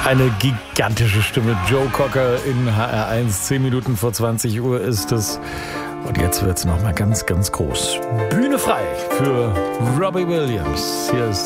Eine gigantische Stimme. Joe Cocker in HR1. 10 Minuten vor 20 Uhr ist es. Und jetzt wird es nochmal ganz, ganz groß. Bühne frei für Robbie Williams. Hier ist